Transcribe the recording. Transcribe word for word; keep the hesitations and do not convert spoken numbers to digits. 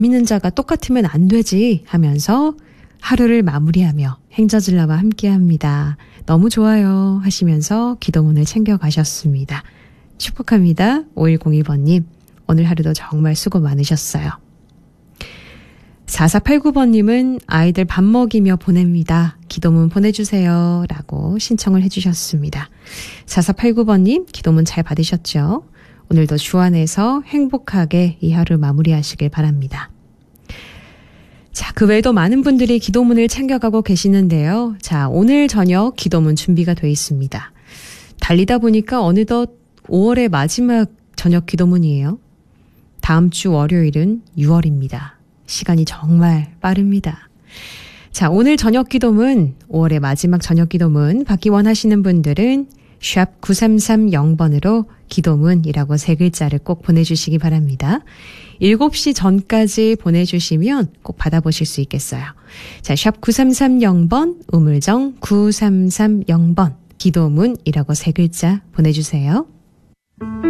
믿는 자가 똑같으면 안 되지 하면서 하루를 마무리하며 행저질라와 함께합니다. 너무 좋아요 하시면서 기도문을 챙겨가셨습니다. 축복합니다. 오일공이 번님. 오늘 하루도 정말 수고 많으셨어요. 사사팔구 번님은 아이들 밥 먹이며 보냅니다. 기도문 보내주세요 라고 신청을 해주셨습니다. 사사팔구 번님 기도문 잘 받으셨죠? 오늘도 주 안에서 행복하게 이 하루 마무리하시길 바랍니다. 자, 그 외에도 많은 분들이 기도문을 챙겨가고 계시는데요. 자, 오늘 저녁 기도문 준비가 돼 있습니다. 달리다 보니까 어느덧 오월의 마지막 저녁 기도문이에요. 다음 주 월요일은 유월입니다. 시간이 정말 빠릅니다. 자, 오늘 저녁 기도문, 오월의 마지막 저녁 기도문 받기 원하시는 분들은 샵 구삼삼영 번으로 기도문이라고 세 글자를 꼭 보내주시기 바랍니다. 일곱 시 전까지 보내주시면 꼭 받아보실 수 있겠어요. 자, 샵 구삼삼영 번, 우물정 구삼삼영 번, 기도문이라고 세 글자 보내주세요.